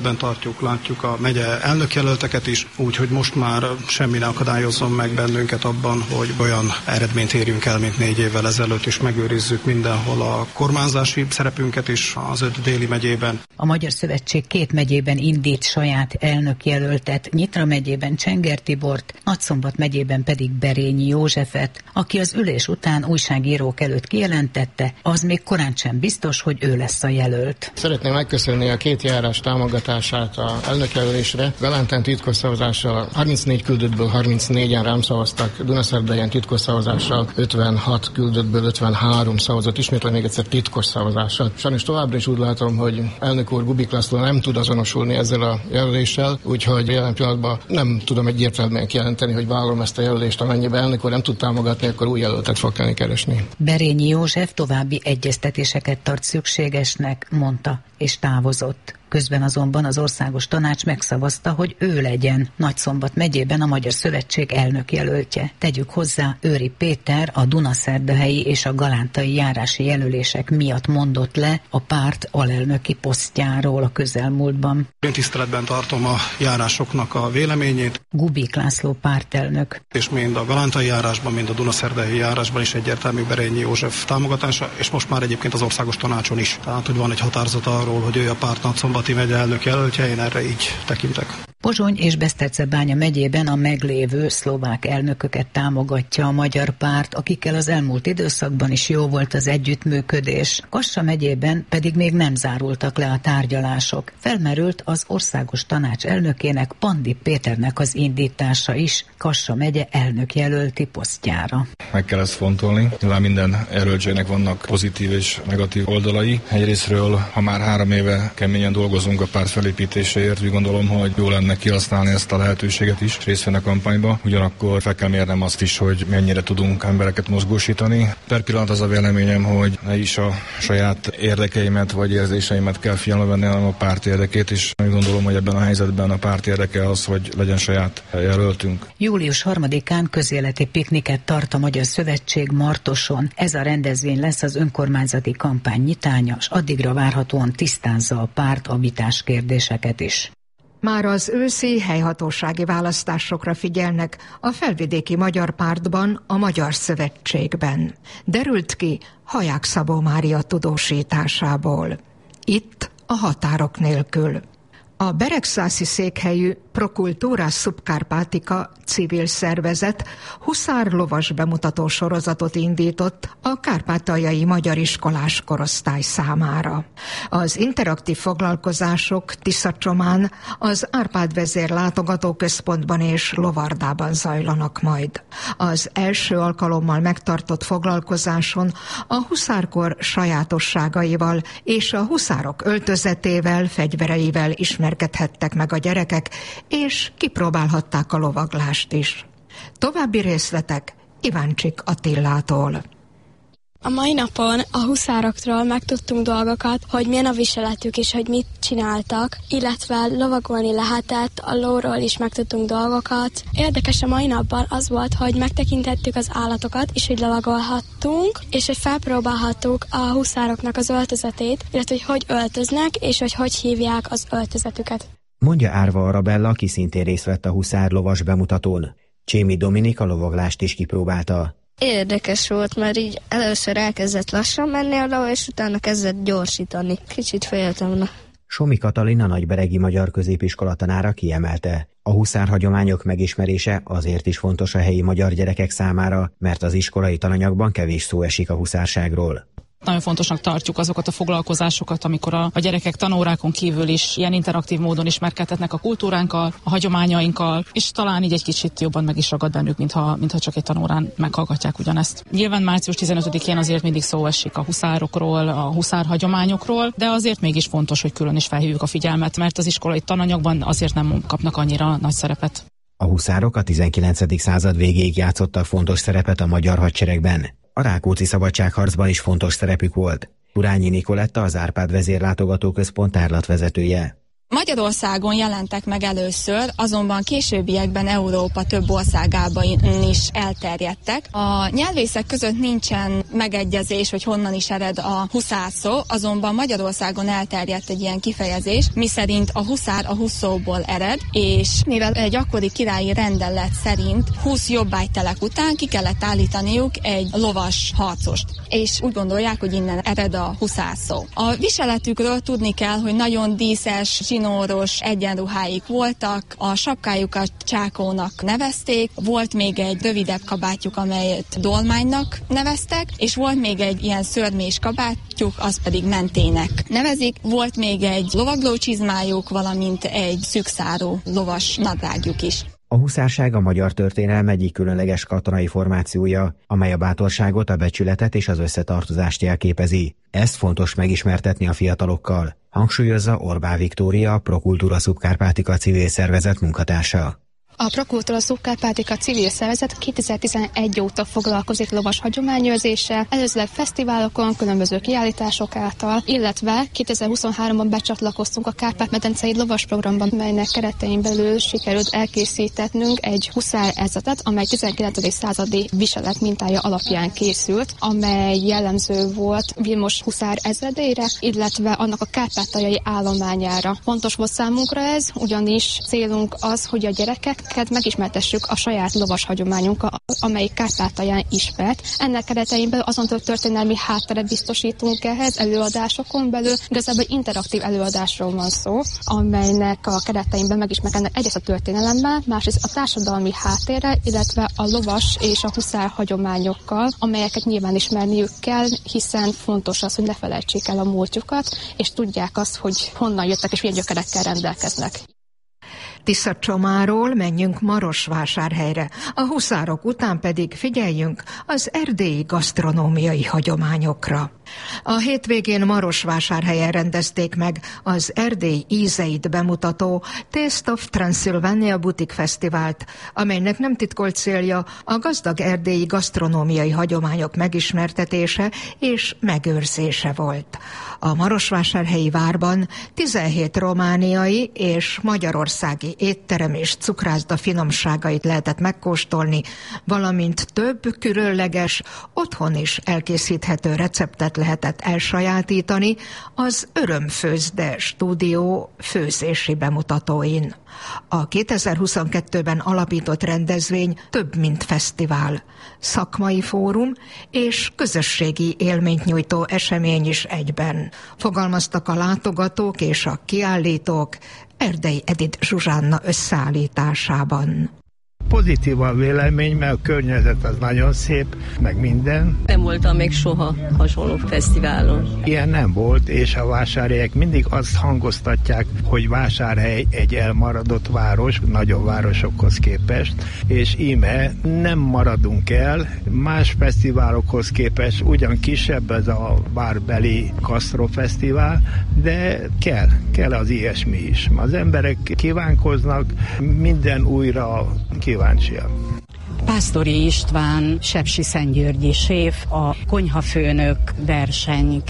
Tartjuk, látjuk a megye elnökjelölteket is, úgyhogy most már semmi ne akadályozzon meg bennünket abban, hogy olyan eredményt érjünk el, mint 4 évvel ezelőtt, és megőrizzük mindenhol a kormányzási szerepünket is az 5 déli megyében. A Magyar Szövetség 2 megyében indít saját elnökjelöltet, Nyitra megyében Csenger Tibort, Nagyszombat megyében pedig Berényi Józsefet, aki az ülés után újságírók előtt kijelentette, az még korán sem biztos, hogy ő lesz a jelölt. Szeretném megköszönni a 2 járás támogatását az elnökjelölésre. Galánten titkos szavazással 34 küldöttből 34-en rám szavaztak, Dunaszerdahelyen titkos szavazással 56 küldöttből 53 szavazott, ismétlem még egyszer titkos szavazással. Sajnos továbbra is úgy látom, hogy elnök úr Gubik László nem tud azonosulni ezzel a jelöléssel, úgyhogy jelen pillanatban nem tudom egyértelműen kijelenteni, hogy vállalom ezt a jelölést, amennyiben elnök úr nem tud támogatni, akkor új jelöltet fog kelleni keresni. Berényi József további egyeztetéseket tart szükségesnek, mondta, és távozott. Közben azonban az Országos Tanács megszavazta, hogy ő legyen Nagyszombat megyében a Magyar Szövetség elnökjelöltje. Tegyük hozzá, Őri Péter a Dunaszerdahelyi és a galántai járási jelölések miatt mondott le a párt alelnöki posztjáról a közelmúltban. Én tiszteletben tartom a járásoknak a véleményét. Gubik László pártelnök. És mind a galántai járásban, mind a Dunaszerdahelyi járásban is egyértelmű Berényi József támogatása, és most már egyébként az Országos Tanácson is. Tehát, hogy van egy határozat arról, hogy ő a párt Nagyszombati megye elnök jelöltje, én erre így tekintek. Pozsony és Besztercebánya megyében a meglévő szlovák elnököket támogatja a magyar párt, akikkel az elmúlt időszakban is jó volt az együttműködés. Kassa megyében pedig még nem zárultak le a tárgyalások. Felmerült az Országos Tanács elnökének, Pandi Péternek az indítása is Kassa megye elnökjelölti posztjára. Meg kell ezt fontolni. Nyilván minden jelöltségnek vannak pozitív és negatív oldalai. Egyrészről, ha már 3 éve keményen dolgozunk a párt felépítéséért, úgy gondolom, hogy jó lenne kihasználni ezt a lehetőséget is, részt venni a kampányba. Ugyanakkor fel kell mérnem azt is, hogy mennyire tudunk embereket mozgósítani. Per pillanat az a véleményem, hogy ne is a saját érdekeimet vagy érzéseimet kell figyelembe venni, hanem a párt érdekét, és úgy gondolom, hogy ebben a helyzetben a párt érdeke az, hogy legyen saját jelöltünk. Július 3-án közéleti pikniket tart a Magyar Szövetség Martoson. Ez a rendezvény lesz az önkormányzati kampány nyitánya, s addigra várhatóan tisztázza a párt a vitás kérdéseket is. Már az őszi helyhatósági választásokra figyelnek a Felvidéki Magyar Pártban, a Magyar Szövetségben. Derült ki Haják Szabó Mária tudósításából. Itt a határok nélkül. A beregszászi székhelyű Prokultúra Subcarpatica civil szervezet huszár lovas bemutató sorozatot indított a kárpátaljai magyar iskolás korosztály számára. Az interaktív foglalkozások Tiszacsomán, az Árpád vezér látogatóközpontban és Lovardában zajlanak majd. Az első alkalommal megtartott foglalkozáson a huszárkor sajátosságaival és a huszárok öltözetével, fegyvereivel ismerkedhettek meg a gyerekek, és kipróbálhatták a lovaglást is. További részletek Iváncsik Attillától. A mai napon a huszárokról megtudtunk dolgokat, hogy milyen a viseletük és hogy mit csináltak, illetve lovagolni lehetett, a lóról is megtudtunk dolgokat. Érdekes a mai napban az volt, hogy megtekintettük az állatokat, és hogy lovagolhattunk, és hogy felpróbálhattuk a huszároknak az öltözetét, illetve hogy öltöznek, és hogy hívják az öltözetüket. Mondja Árva Arabella, aki szintén részt vett a huszár lovas bemutatón. Csémi Dominik a lovaglást is kipróbálta. Érdekes volt, mert így először elkezdett lassan menni a ló, és utána kezdett gyorsítani. Kicsit féltem. Somi Katalin, a Nagyberegi Magyar Középiskola tanára kiemelte. A huszár hagyományok megismerése azért is fontos a helyi magyar gyerekek számára, mert az iskolai tananyagban kevés szó esik a huszárságról. Nagyon fontosnak tartjuk azokat a foglalkozásokat, amikor a gyerekek tanórákon kívül is ilyen interaktív módon ismerkedhetnek a kultúránkkal, a hagyományainkkal, és talán így egy kicsit jobban meg is ragad bennük, mintha csak egy tanórán meghallgatják ugyanezt. Nyilván március 15-én azért mindig szó esik a huszárokról, a huszár hagyományokról, de azért mégis fontos, hogy külön is felhívjuk a figyelmet, mert az iskolai tananyagban azért nem kapnak annyira nagy szerepet. A huszárok a 19. század végéig játszottak fontos szerepet a magyar hadseregben. A Rákóczi szabadságharcban is fontos szerepük volt. Urányi Nikoletta, az Árpád vezér látogatóközpont tárlatvezetője. Magyarországon jelentek meg először, azonban későbbiekben Európa több országában is elterjedtek. A nyelvészek között nincsen megegyezés, hogy honnan is ered a huszár szó, azonban Magyarországon elterjedt egy ilyen kifejezés, miszerint a huszár a huszóból ered, és mivel egy akkori királyi rendelet szerint 20 jobbágytelek után ki kellett állítaniuk egy lovas harcost, és úgy gondolják, hogy innen ered a huszár szó. A viseletükről tudni kell, hogy nagyon díszes, zsinóros egyenruháik voltak, a sapkájukat csákónak nevezték, volt még egy rövidebb kabátjuk, amelyet dolmánynak neveztek, és volt még egy ilyen szörmés kabátjuk, az pedig mentének nevezik, volt még egy lovaglócsizmájuk, valamint egy szűkszárú lovas nadrágjuk is. A huszárság a magyar történelem egyik különleges katonai formációja, amely a bátorságot, a becsületet és az összetartozást jelképezi. Ezt fontos megismertetni a fiatalokkal, hangsúlyozza Orbán Viktória, a Prokultúra Subkárpátika civil szervezet munkatársa. A Prokultúra Subkárpátika civil szervezet 2011 óta foglalkozik lovas hagyományőrzéssel, előzőleg fesztiválokon, különböző kiállítások által, illetve 2023-ban becsatlakoztunk a Kárpát-medencei lovas programban, melynek keretein belül sikerült elkészítetnünk egy huszár ezredet, amely 19. századi viselet mintája alapján készült, amely jellemző volt Vilmos huszár ezredére, illetve annak a kárpátaljai állományára. Fontos volt számunkra ez, ugyanis célunk az, hogy a gyerekek megismertessük a saját lovas hagyományunkkal, amely Kárpátalján ismert. Ennek keretein belül azon történelmi hátteret biztosítunk ehhez előadásokon belül. Igazából egy interaktív előadásról van szó, amelynek a keretein megismerkednek egyrészt a történelemmel, másrészt a társadalmi háttérrel, illetve a lovas és a huszár hagyományokkal, amelyeket nyilván ismerniük kell, hiszen fontos az, hogy ne felejtsék el a múltjukat, és tudják azt, hogy honnan jöttek és milyen gyökerekkel rendelkeznek. Tiszacsomáról menjünk Marosvásárhelyre, a huszárok után pedig figyeljünk az erdélyi gasztronómiai hagyományokra. A hétvégén Marosvásárhelyen rendezték meg az Erdély ízeit bemutató Taste of Transylvania Butik Fesztivált, amelynek nem titkolt célja a gazdag erdélyi gasztronómiai hagyományok megismertetése és megőrzése volt. A marosvásárhelyi várban 17 romániai és magyarországi étterem és cukrászda finomságait lehetett megkóstolni, valamint több különleges, otthon is elkészíthető receptet lehetett elsajátítani az Örömfőzde stúdió főzési bemutatóin. A 2022-ben alapított rendezvény több, mint fesztivál, szakmai fórum és közösségi élményt nyújtó esemény is egyben, fogalmaztak a látogatók és a kiállítók Erdei Edith Zsuzsánna összeállításában. Pozitív a vélemény, mert a környezet az nagyon szép, meg minden. Nem voltam még soha hasonló fesztiválon. Ilyen nem volt, és a vásárhelyek mindig azt hangoztatják, hogy Vásárhely egy elmaradott város, nagyobb városokhoz képest, és íme nem maradunk el, más fesztiválokhoz képest ugyan kisebb ez a várbeli gasztrofesztivál, de kell az ilyesmi is. Az emberek kívánkoznak, minden újra kíváncsiak. Pásztori István, Sepsiszentgyörgyi séf, a konyhafőnök verseny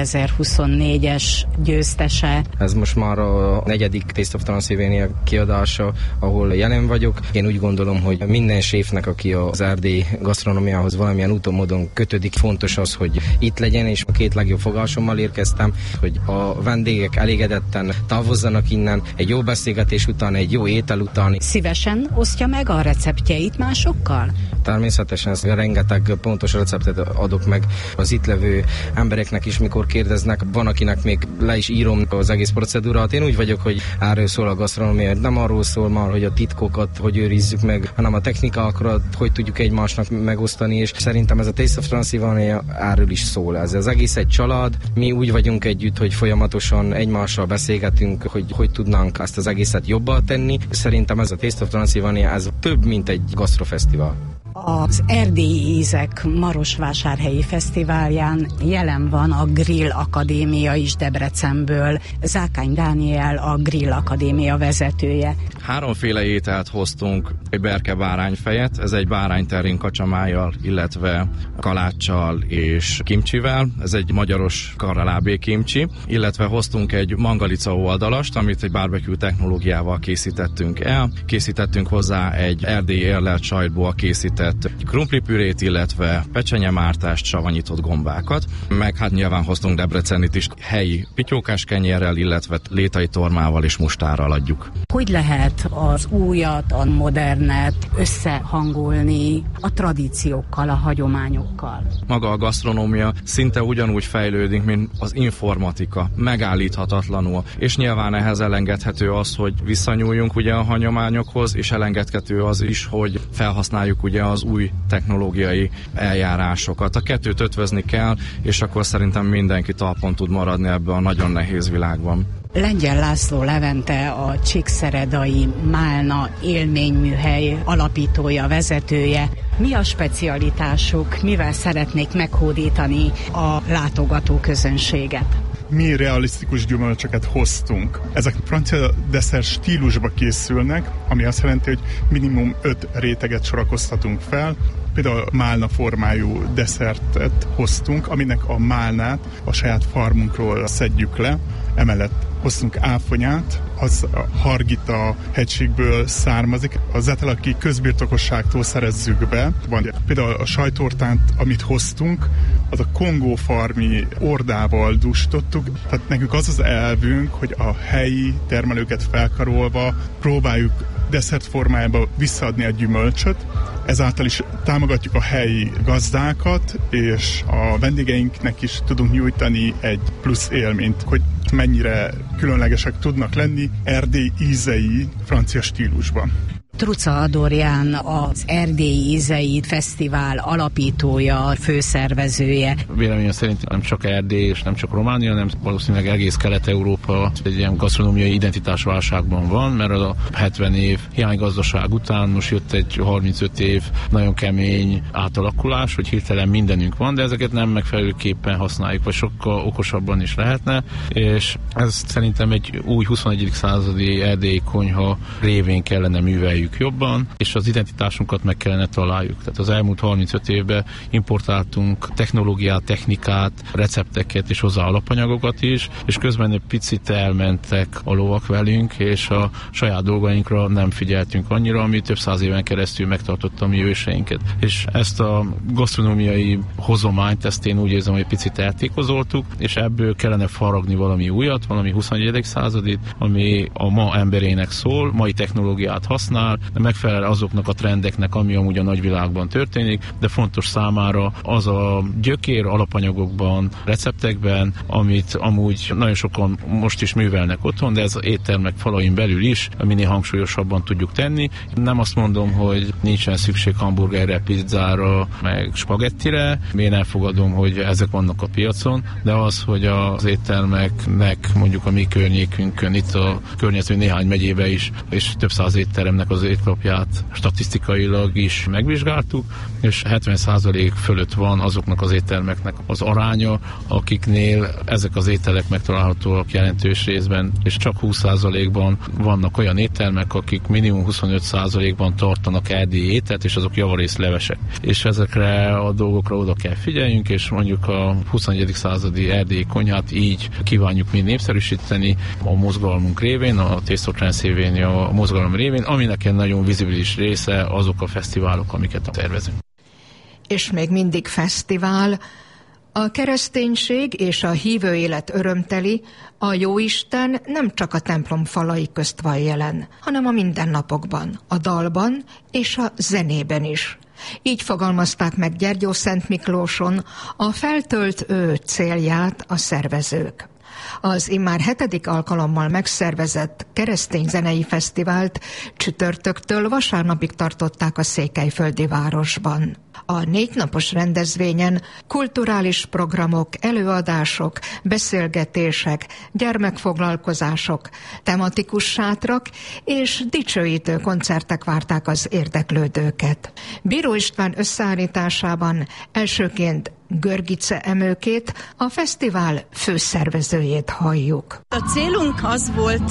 2024-es győztese. Ez most már a 4. Taste of Transylvania kiadása, ahol jelen vagyok. Én úgy gondolom, hogy minden séfnek, aki az erdélyi gasztronómiához valamilyen úton módon kötődik, fontos az, hogy itt legyen, és a 2 legjobb fogásommal érkeztem, hogy a vendégek elégedetten távozzanak innen, egy jó beszélgetés után, egy jó étel után. Szívesen osztja meg a receptjeit másokkal? Természetesen rengeteg pontos receptet adok meg az itt levő embereknek is, mikor kérdeznek. Van, akinek még le is írom az egész procedúrát. Én úgy vagyok, hogy erről szól a gasztronómia. Nem arról szól már, hogy a titkokat hogy őrizzük meg, hanem a technikákat, hogy tudjuk egymásnak megosztani, és szerintem ez a Taste of Transylvania erről is szól. Ez az egész egy család. Mi úgy vagyunk együtt, hogy folyamatosan egymással beszélgetünk, hogy tudnánk ezt az egészet jobban tenni. Szerintem ez a Taste of Transylvania, ez több, mint egy gasztrofesztivál. Az Erdélyi Ízek Marosvásárhelyi Fesztiválján jelen van a Grill Akadémia is Debrecenből. Zákány Dániel a Grill Akadémia vezetője. Háromféle ételt hoztunk, egy berke bárányfejet, ez egy bárányterrin kacsamájjal, illetve kaláccsal és kimcsivel, ez egy magyaros karralábé kimcsi, illetve hoztunk egy mangalica oldalast, amit egy barbecue technológiával készítettünk el. Készítettünk hozzá egy erdélyi érlelt sajtból készített krumplipürét, illetve pecsenyemártást, savanyított gombákat, meg hát nyilván hoztunk Debrecenit is helyi pityókás kenyérrel, illetve létai tormával és mustárral adjuk. Hogy lehet az újat, a modernet összehangolni a tradíciókkal, a hagyományokkal? Maga a gasztronómia szinte ugyanúgy fejlődik, mint az informatika, megállíthatatlanul, és nyilván ehhez elengedhető az, hogy visszanyúljunk ugye a hagyományokhoz, és elengedhető az is, hogy felhasználjuk ugye az új technológiai eljárásokat. A kettőt ötvözni kell, és akkor szerintem mindenki talpon tud maradni ebben a nagyon nehéz világban. Lengyel László Levente, a Csíkszeredai Málna élményműhely alapítója, vezetője. Mi a specialitásuk, mivel szeretnék meghódítani a látogató közönséget? Mi realisztikus gyümölcsöket hoztunk. Ezek francia desszert stílusba készülnek, ami azt jelenti, hogy minimum 5 réteget sorakoztatunk fel. Például málna formájú desszertet hoztunk, aminek a málnát a saját farmunkról szedjük le. Emellett hoztunk áfonyát, az a Hargita hegységből származik. A zetelaki közbirtokosságtól szerezzük be. Van például a sajtortánt, amit hoztunk, az a Kongó farmi ordával dúsítottuk. Tehát nekünk az az elvünk, hogy a helyi termelőket felkarolva próbáljuk desszert formájába visszaadni a gyümölcsöt. Ezáltal is támogatjuk a helyi gazdákat, és a vendégeinknek is tudunk nyújtani egy plusz élményt, hogy mennyire különlegesek tudnak lenni Erdély ízei francia stílusban. Truca Adorján, az Erdélyi Ízei Fesztivál alapítója, főszervezője. Véleményem szerint nem csak Erdély és nem csak Románia, hanem valószínűleg egész Kelet-Európa egy ilyen gasztronómiai identitásválságban van, mert a 70 év hiánygazdaság után most jött egy 35 év nagyon kemény átalakulás, hogy hirtelen mindenünk van, de ezeket nem megfelelőképpen használjuk, vagy sokkal okosabban is lehetne, és ez szerintem egy új 21. századi erdélyi konyha révén kellene műveljük jobban, és az identitásunkat meg kellene találjuk. Tehát az elmúlt 35 évben importáltunk technológiát, technikát, recepteket és hozzá alapanyagokat is, és közben egy picit elmentek a lovak velünk, és a saját dolgainkra nem figyeltünk annyira, ami több száz éven keresztül megtartotta a mi őseinket. És ezt a gasztronómiai hozományt, ezt én úgy érzem, hogy picit eltékozoltuk, és ebből kellene faragni valami újat, valami 21. századit, ami a ma emberének szól, mai technológiát használ, de megfelel azoknak a trendeknek, ami amúgy a nagyvilágban történik, de fontos számára az a gyökér alapanyagokban, receptekben, amit amúgy nagyon sokan most is művelnek otthon, de ez az éttermek falain belül is minél hangsúlyosabban tudjuk tenni. Nem azt mondom, hogy nincsen szükség hamburgerre, pizzára, meg spagettire. Én elfogadom, hogy ezek vannak a piacon, de az, hogy az éttermeknek mondjuk a mi környékünkön, itt a környező néhány megyébe is, és több száz étteremnek az étlapját statisztikailag is megvizsgáltuk, és 70% fölött van azoknak az éttermeknek az aránya, akiknél ezek az ételek megtalálhatóak jelentős részben, és csak 20%-ban vannak olyan éttermek, akik minimum 25%-ban tartanak erdélyi ételt, és azok javarészt levesek. És ezekre a dolgokra oda kell figyeljünk, és mondjuk a 21. századi erdélyi konyhát így kívánjuk mi népszerűsíteni a mozgalmunk révén, a Taste of Transylvania mozgalom révén, aminek egy nagyon vizibilis része azok a fesztiválok, amiket tervezünk. És még mindig fesztivál. A kereszténység és a hívő élet örömteli, a Jóisten nem csak a templom falai közt van jelen, hanem a mindennapokban, a dalban és a zenében is. Így fogalmazták meg Gyergyószentmiklóson a feltölt ő célját a szervezők. Az immár 7. alkalommal megszervezett keresztény zenei fesztivált csütörtöktől vasárnapig tartották a székelyföldi városban. A 4 napos rendezvényen kulturális programok, előadások, beszélgetések, gyermekfoglalkozások, tematikus sátrak és dicsőítő koncertek várták az érdeklődőket. Bíró István összeállításában elsőként Görgice Emőkét, a fesztivál főszervezőjét halljuk. A célunk az volt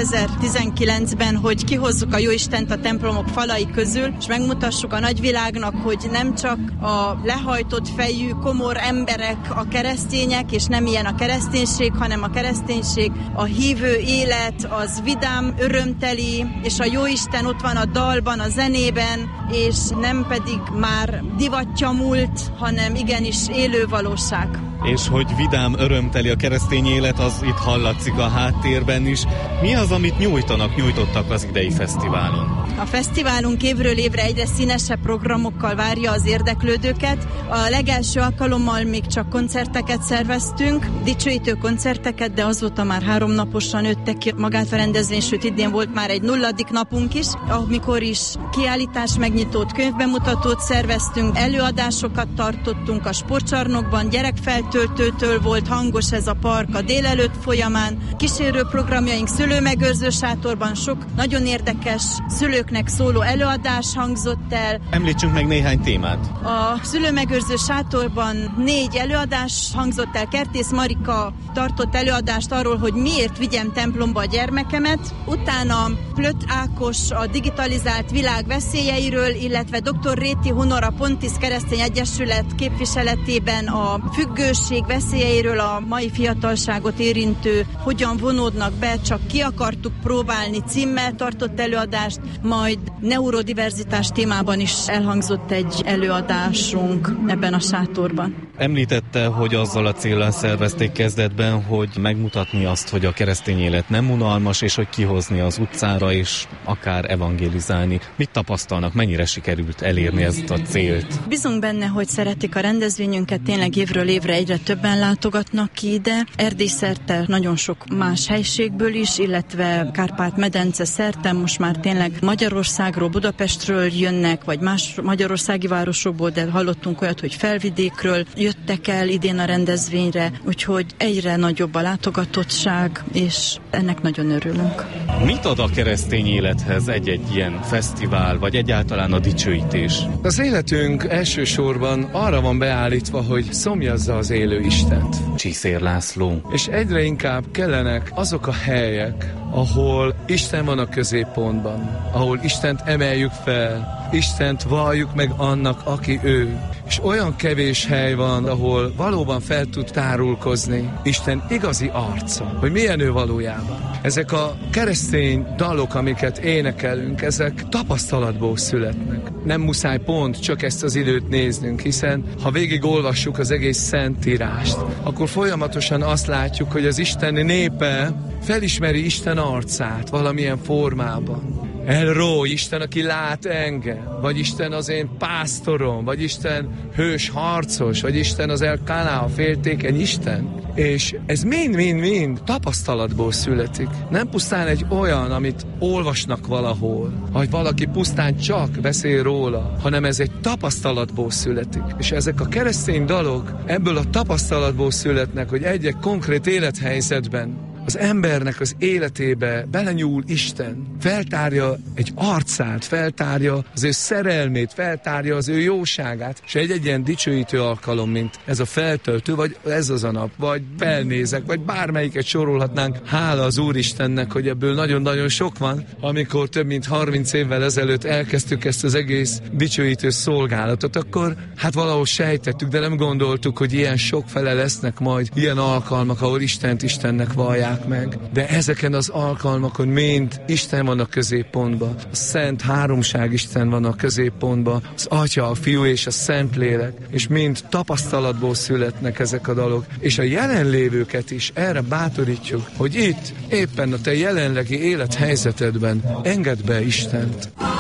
2019-ben, hogy kihozzuk a Jóistent a templomok falai közül, és megmutassuk a nagyvilágnak, hogy nem csak a lehajtott fejű, komor emberek a keresztények, és nem ilyen a kereszténység, hanem a kereszténység, a hívő élet, az vidám, örömteli, és a Jóisten ott van a dalban, a zenében, és nem pedig már divatja múlt, hanem igenis élő valóság. És hogy vidám, örömteli a keresztény élet, az itt hallatszik a háttérben is. Mi az, amit nyújtottak az idei fesztiválon? A fesztiválunk évről évre egyre színesebb programokkal várja az érdeklődőket. A legelső alkalommal még csak koncerteket szerveztünk, dicsőítő koncerteket, de azóta már 3 naposan nőtte ki magát a rendezvény, sőt idén volt már egy 0. napunk is, amikor is kiállítás megnyitót, könyvbemutatót szerveztünk, előadásokat tartottunk a sportcsarnokban, gyerekfeltöltőtől volt hangos ez a park a délelőtt folyamán, kísérő programjaink szülőmegőrző sátorban sok nagyon érdekes szülőknek szóló előadás hangzott el. Említsünk meg néhány témát. A szülőmegőrző sátorban 4 előadás hangzott el. Kertész Marika tartott előadást arról, hogy miért vigyem templomba a gyermekemet. Utána Plöt Ákos a digitalizált világ veszélyeiről, illetve dr. Réti Hunor a Pontis Keresztény Egyesület képviseletében a függőség veszélyeiről, a mai fiatalságot érintő hogyan vonódnak be, csak ki akartuk próbálni címmel tartott előadást, majd neurodiverzitás témában is elhangzott egy előadásunk ebben a sátorban. Említette, hogy azzal a céllal szervezték kezdetben, hogy megmutatni azt, hogy a keresztény élet nem unalmas, és hogy kihozni az utcára, és akár evangélizálni. Mit tapasztalnak, mennyire sikerült elérni ezt a célt? Bízunk benne, hogy szeretik a rendezvényünket, tényleg évről évre egyre többen látogatnak ki ide. Erdély szerte nagyon sok más helységből is, illetve Kárpát-medence szerte, most már tényleg Magyarországról, Budapestről jönnek, vagy más magyarországi városokból, de hallottunk olyat, hogy Felvidékről jöttek el idén a rendezvényre, úgyhogy egyre nagyobb a látogatottság, és ennek nagyon örülünk. Mit ad a keresztény élethez egy-egy ilyen fesztivál, vagy egyáltalán a dicsőítés? Az életünk elsősorban arra van beállítva, hogy szomjazza az élő Istent. Csiszér László. És egyre inkább kellenek azok a helyek, ahol Isten van a középpontban, ahol Istent emeljük fel, Istent valljuk meg annak, aki ő. És olyan kevés hely van, ahol valóban fel tud tárulkozni Isten igazi arca, hogy milyen ő valójában. Ezek a keresztény dalok, amiket énekelünk, ezek tapasztalatból születnek. Nem muszáj pont csak ezt az időt néznünk, hiszen ha végig olvassuk az egész Szentírást, akkor folyamatosan azt látjuk, hogy az Isten népe felismeri Isten arcát valamilyen formában. El Rói, Isten, aki lát engem, vagy Isten az én pásztorom, vagy Isten hős harcos, vagy Isten az El Káná, a féltékeny Isten. És ez mind tapasztalatból születik. Nem pusztán egy olyan, amit olvasnak valahol, vagy valaki pusztán csak beszél róla, hanem ez egy tapasztalatból születik. És ezek a keresztény dalok ebből a tapasztalatból születnek, hogy egy-egy konkrét élethelyzetben az embernek az életébe belenyúl Isten, feltárja egy arcát, feltárja az ő szerelmét, feltárja az ő jóságát, és egy ilyen dicsőítő alkalom, mint ez a feltöltő, vagy ez az a nap, vagy felnézek, vagy bármelyiket sorolhatnánk. Hála az Úristennek, hogy ebből nagyon-nagyon sok van, amikor több mint 30 évvel ezelőtt elkezdtük ezt az egész dicsőítő szolgálatot, akkor hát valahol sejtettük, de nem gondoltuk, hogy ilyen sokfele lesznek majd ilyen alkalmak, ahol Istent Istennek vallják meg. De ezeken az alkalmakon mind Isten van a középpontban. A Szent Háromság Isten van a középpontban. Az Atya, a Fiú és a Szentlélek. És mind tapasztalatból születnek ezek a dalok. És a jelenlévőket is erre bátorítjuk, hogy itt, éppen a te jelenlegi élethelyzetedben engedd be Istent.